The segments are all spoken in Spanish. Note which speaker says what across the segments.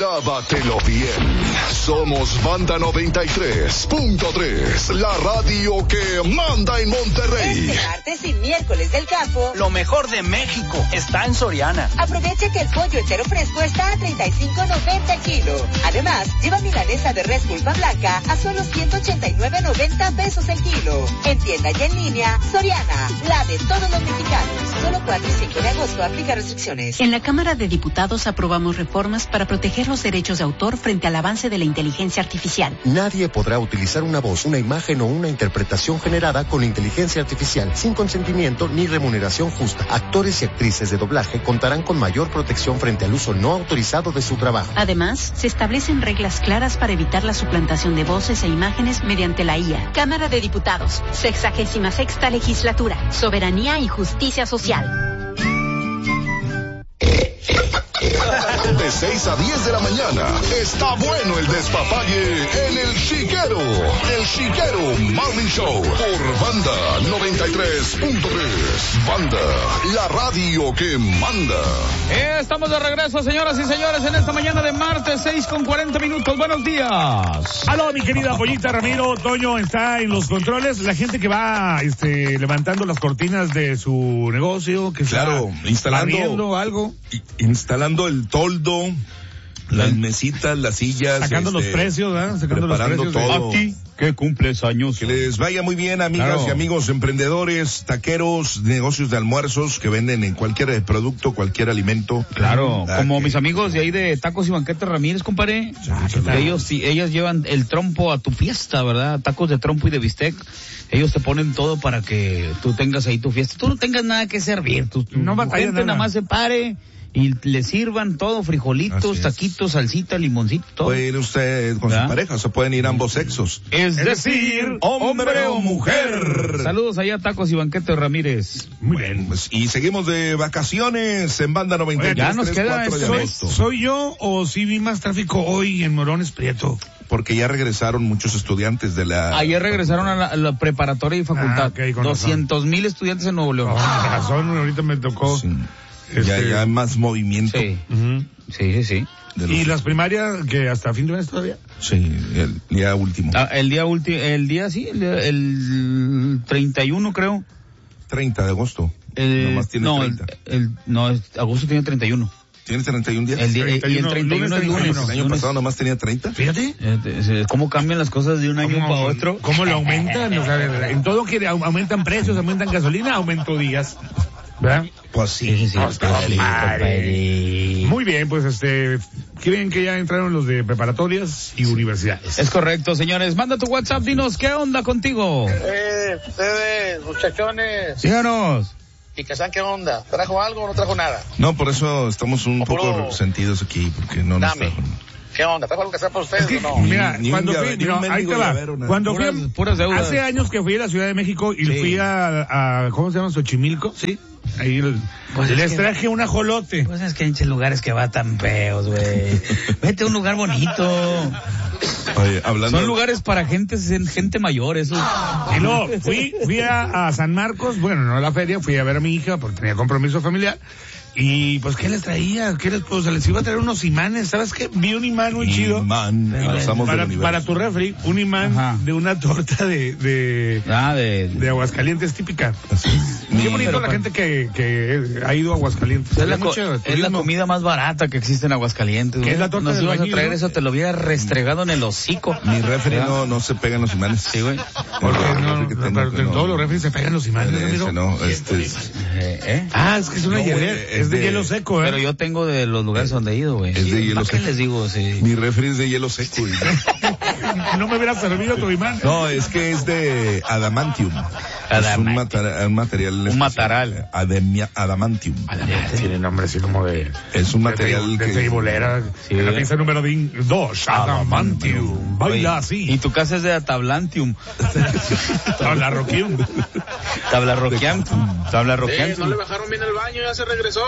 Speaker 1: Lávatelo bien. Somos Banda 93.3, la radio que manda en Monterrey.
Speaker 2: Este martes y miércoles del campo,
Speaker 3: lo mejor de México está en Soriana.
Speaker 2: Aprovecha que el pollo entero fresco está a $35.90 el kilo. Además, lleva milanesa de res pulpa blanca a solo $189.90 el kilo. En tienda y en línea, Soriana, la de todos los mexicanos. Solo 4 y 5 de agosto aplica restricciones.
Speaker 4: En la Cámara de Diputados aprobamos reformas para proteger los derechos de autor frente al avance de la inteligencia artificial.
Speaker 5: Nadie podrá utilizar una voz, una imagen o una interpretación generada con inteligencia artificial sin consentimiento ni remuneración justa. Actores y actrices de doblaje contarán con mayor protección frente al uso no autorizado de su trabajo.
Speaker 4: Además, se establecen reglas claras para evitar la suplantación de voces e imágenes mediante la IA. Cámara de Diputados, 66ª Legislatura, Soberanía y Justicia Social.
Speaker 1: De 6 a 10 de la mañana, está bueno el despapalle en El Chiquero. El Chiquero Morning Show por Banda 93.3. Banda, la radio que manda.
Speaker 6: Estamos de regreso, señoras y señores, en esta mañana de martes, 6:40. Buenos días.
Speaker 7: Aló, mi querida Pollita Ramiro. Toño está en los controles. La gente que va levantando las cortinas de su negocio, que
Speaker 8: claro,
Speaker 7: está abriendo algo.
Speaker 8: Instalando el toldo, las mesitas, las sillas.
Speaker 7: Sacando los precios, ¿verdad? Sacando
Speaker 8: preparando
Speaker 7: los precios.
Speaker 8: todo.
Speaker 7: A ti, que cumples años.
Speaker 8: Que les vaya muy bien, amigas y amigos emprendedores, taqueros, negocios de almuerzos que venden en cualquier producto, cualquier alimento.
Speaker 6: Claro, como mis amigos de ahí de Tacos y Banquetes Ramírez, compadre. Ellos llevan el trompo a tu fiesta, ¿verdad? Tacos de trompo y de bistec. Ellos te ponen todo para que tú tengas ahí tu fiesta. Tú no tengas nada que servir. Tu gente nada más se pare y le sirvan todo, frijolitos, taquitos, salsita, limoncito, todo.
Speaker 8: Puede ir usted con su pareja, se pueden ir ambos sexos.
Speaker 6: Es decir, hombre o mujer. Saludos allá, Tacos y Banquetes Ramírez.
Speaker 8: Muy bien. Pues, y seguimos de vacaciones en Banda 93.
Speaker 6: Ya nos queda
Speaker 7: ¿Soy yo o sí vi más tráfico hoy en Morones Prieto?
Speaker 8: Porque ya regresaron muchos estudiantes de la...
Speaker 6: Ayer regresaron a la preparatoria y facultad. 200,000 estudiantes en Nuevo León.
Speaker 7: Con razón, ahorita me tocó...
Speaker 8: Sí. Ya hay más movimiento.
Speaker 6: Sí. Sí.
Speaker 7: ¿Y las primarias que hasta fin de mes todavía?
Speaker 8: Sí, el día último.
Speaker 7: El
Speaker 6: 31 creo.
Speaker 8: 30 de agosto. Nomás tiene 30.
Speaker 6: Agosto tiene 31.
Speaker 8: ¿Tiene 31 días?
Speaker 6: Y el 31 es lunes.
Speaker 8: El año pasado nomás tenía 30.
Speaker 7: Fíjate.
Speaker 6: ¿Cómo cambian las cosas de un año para otro?
Speaker 7: ¿Cómo lo aumentan? O sea, en todo que aumentan precios, aumentan gasolina, aumento días. ¿Verdad?
Speaker 8: Pues sí.
Speaker 7: Muy bien, pues ¿creen que ya entraron los de preparatorias y universidades?
Speaker 6: Es correcto, señores. Manda tu WhatsApp, dinos, ¿qué onda contigo?
Speaker 9: Ustedes, muchachones.
Speaker 6: Síganos.
Speaker 9: ¿Y que saben qué onda? ¿Trajo algo o no trajo nada?
Speaker 8: No, por eso estamos un poco sentidos aquí, porque no nos trajo.
Speaker 9: ¿Qué onda? ¿Trajo algo que sea para ustedes o no?
Speaker 7: Mira, cuando fui, ahí te va. Cuando fui, hace años que fui a la Ciudad de México y fui a ¿cómo se llama? Xochimilco, ¿sí? Ahí les traje un ajolote.
Speaker 6: Pues es que hay lugares que va tan feos, güey. Vete a un lugar bonito.
Speaker 8: Oye,
Speaker 6: son lugares para gente mayor, eso.
Speaker 7: Y luego fui a San Marcos, bueno, no a la feria, fui a ver a mi hija porque tenía compromiso familiar. Y pues, ¿qué les traía? Les iba a traer unos imanes, ¿sabes qué? Vi un imán muy chido. Para tu refri, un imán de una torta de Aguascalientes típica. Qué bonito la gente que ha ido a Aguascalientes.
Speaker 6: Es la comida más barata que existe en Aguascalientes.
Speaker 7: ¿Qué es la torta?
Speaker 6: Nos ibas a traer eso, te lo hubiera restregado en el hocico.
Speaker 8: Mi refri no se pegan los imanes.
Speaker 6: Sí, güey.
Speaker 7: Porque en todos los refris se pegan los imanes, amigo.
Speaker 8: Es que
Speaker 7: es una hielera. Es de hielo seco,
Speaker 6: Pero yo tengo de los lugares donde he ido, güey.
Speaker 8: Es de hielo seco.
Speaker 6: ¿Qué les digo? Sí.
Speaker 8: Mi refri es de hielo seco.
Speaker 7: No me hubiera servido tu imán.
Speaker 8: No, es que es de adamantium. Es un material.
Speaker 6: Un material.
Speaker 8: Adamantium.
Speaker 7: Tiene nombre así como de...
Speaker 8: Es un material
Speaker 7: de teibolera. Sí, en la pieza número 2, adamantium. Baila así.
Speaker 6: Y tu casa es de atablantium.
Speaker 7: Tablarroquium.
Speaker 6: Tablarroquiantum.
Speaker 9: No le bajaron bien el baño, ya se regresó.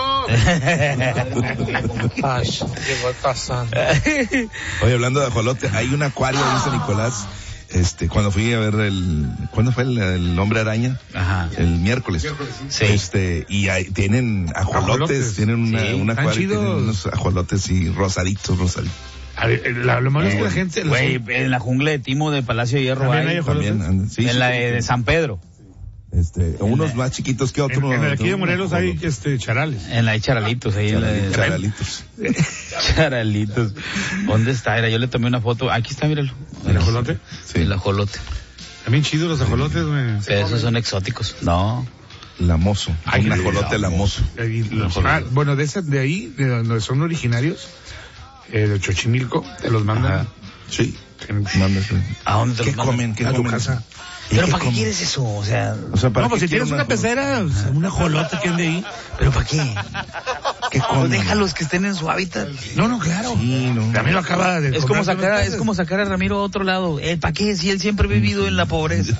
Speaker 8: Oye, hablando de ajolote, hay un acuario en San Nicolás cuando fui a ver ¿cuándo fue el Hombre Araña?
Speaker 6: Ajá.
Speaker 8: El miércoles.
Speaker 6: Sí.
Speaker 8: Y ahí tienen ajolotes, tienen un acuario, tienen unos ajolotes y rosaditos.
Speaker 7: A ver, lo malo es que la gente...
Speaker 6: Güey, en la jungla de Timo de Palacio de Hierro
Speaker 8: también, sí,
Speaker 6: en la de San Pedro.
Speaker 8: Unos más chiquitos que otros.
Speaker 7: En el aquí de Morelos hay charales.
Speaker 6: En la de Charalitos, ahí
Speaker 8: Charalitos.
Speaker 6: Charalitos. ¿Dónde está? Yo le tomé una foto. Aquí está, míralo.
Speaker 7: ¿El ajolote?
Speaker 6: Sí. El ajolote.
Speaker 7: También chidos los ajolotes, güey.
Speaker 6: Esos son exóticos. No.
Speaker 8: Lamoso. Un ajolote lamoso.
Speaker 7: Bueno, de ahí, de donde son originarios, de Xochimilco, te los mandan.
Speaker 8: Ajá. Sí.
Speaker 6: ¿A dónde te los mandan?
Speaker 8: Comen? ¿Qué comen?
Speaker 7: Tu casa.
Speaker 6: ¿Pero para qué quieres eso? O sea,
Speaker 7: no, pues si tienes una pecera, un ajolote que ande ahí.
Speaker 6: ¿Pero para qué?
Speaker 8: ¿Qué comen?
Speaker 6: Déjalos que estén en su hábitat.
Speaker 7: No, claro.
Speaker 8: Sí, no.
Speaker 7: Ramiro acaba de...
Speaker 6: Es como sacar a Ramiro a otro lado. ¿Para qué? Si él siempre ha vivido en la pobreza.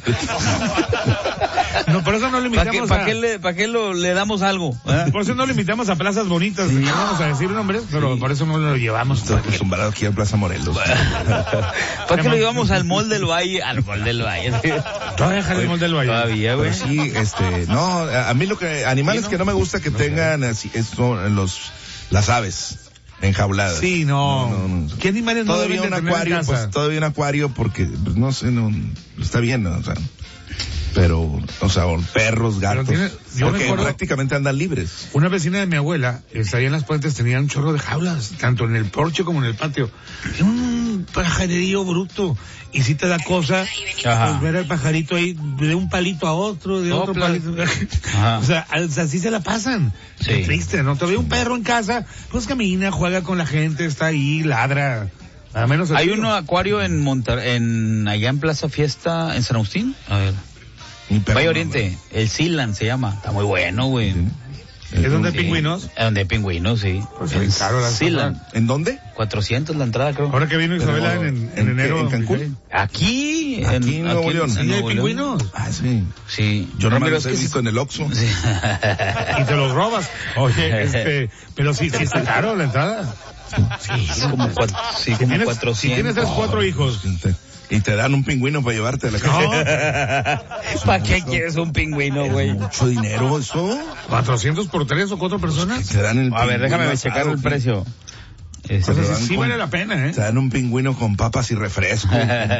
Speaker 7: No, por eso no le invitamos
Speaker 6: ¿Para qué le damos algo?
Speaker 7: Por eso no le invitamos a plazas bonitas. Sí. Vamos a decir nombres, pero por eso no lo llevamos.
Speaker 8: Estoy acostumbrado aquí a Plaza Morelos.
Speaker 6: ¿Para qué lo llevamos al Mall del Valle? Al Mall del Valle.
Speaker 7: Todavía deja el Mall del Valle.
Speaker 6: Todavía, güey.
Speaker 8: Sí, no, a mí animales que no me gusta que tengan así, son las aves enjauladas.
Speaker 7: Sí, no. ¿Qué animales no deben de tener en casa?
Speaker 8: Pues todavía un acuario porque, pues, no sé, está bien, ¿no? O sea, pero, perros, gatos, porque prácticamente andan libres.
Speaker 7: Una vecina de mi abuela, ahí en Las Puentes, tenía un chorro de jaulas, tanto en el porche como en el patio. Era un pajarerío bruto. Y si te da cosa, pues ver al pajarito ahí de un palito a otro, de otro palito. O sea, así se la pasan. Sí. Es triste, ¿no? Todavía un perro en casa, pues camina, juega con la gente, está ahí, ladra. Nada menos.
Speaker 6: Hay un acuario allá en Plaza Fiesta, en San Agustín. A ver. Valle Oriente, el Sealand se llama. Está muy bueno, güey. Sí.
Speaker 7: ¿Es donde hay pingüinos?
Speaker 6: Es donde hay pingüinos, sí.
Speaker 7: Pues es caro la
Speaker 6: Sealand.
Speaker 8: ¿En dónde?
Speaker 6: 400 la entrada, creo.
Speaker 7: Ahora que vino Isabela en enero.
Speaker 8: ¿En Cancún?
Speaker 6: Aquí
Speaker 8: en Nuevo León.
Speaker 7: ¿Sí hay pingüinos?
Speaker 8: Sí.
Speaker 6: Sí.
Speaker 8: Yo no me los he visto en el Oxxo.
Speaker 6: Sí.
Speaker 7: Y te los robas. Oye, pero sí está caro la entrada.
Speaker 6: Sí, como 400.
Speaker 7: Si tienes 4 hijos.
Speaker 8: Y te dan un pingüino para llevarte a la casa.
Speaker 6: No. ¿Para qué quieres un pingüino, güey?
Speaker 8: Mucho dinero eso.
Speaker 7: 400 por 3 o 4 personas.
Speaker 8: Te dan el
Speaker 6: a ver, déjame checar el precio.
Speaker 7: Sí vale la pena, ¿eh?
Speaker 8: Te dan un pingüino con papas y refresco.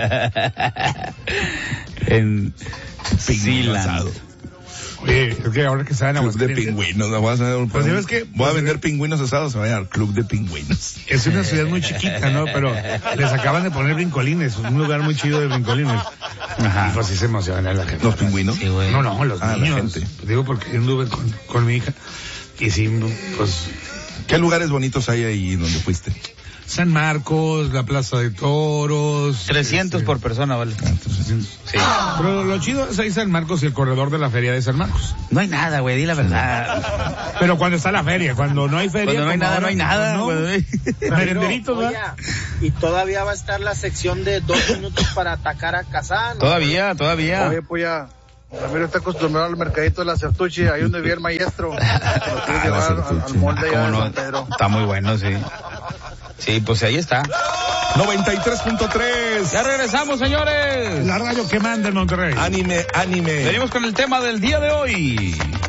Speaker 6: En
Speaker 8: Sealand.
Speaker 7: Oye, es que ahora que saben
Speaker 8: Club de pingüinos, voy a vender pingüinos asados, se va a llamar Club de Pingüinos.
Speaker 7: Es una ciudad muy chiquita, ¿no? Pero les acaban de poner brincolines, un lugar muy chido de brincolines. Ajá. Y pues sí se emociona la gente.
Speaker 8: ¿Los pingüinos?
Speaker 7: Sí, güey. No, los niños.
Speaker 8: La gente.
Speaker 7: Digo porque anduve con mi hija y sí, pues...
Speaker 8: ¿Qué lugares bonitos hay ahí donde fuiste?
Speaker 7: San Marcos, la Plaza de Toros.
Speaker 6: 300 por persona, vale.
Speaker 7: 300. Sí. Pero lo chido es ahí San Marcos y el corredor de la feria de San Marcos.
Speaker 6: No hay nada, güey, di la verdad.
Speaker 7: Pero cuando está la feria, cuando no hay feria.
Speaker 6: Cuando no hay nada, no hay nada.
Speaker 7: No. Merenderitos, ¿verdad?
Speaker 9: Y todavía va a estar la sección de 2 minutos para atacar a Kazán.
Speaker 6: Todavía.
Speaker 9: Oye, pues ya. Ramiro está acostumbrado al mercadito de la Certuche, ahí donde vi el maestro. Lo quiero llevar al molde ya de San Pedro.
Speaker 6: Está muy bueno, sí. Sí, pues ahí está.
Speaker 8: 93.3.
Speaker 6: Ya regresamos, señores.
Speaker 7: La radio que manda en Monterrey.
Speaker 8: Anime.
Speaker 6: Venimos con el tema del día de hoy.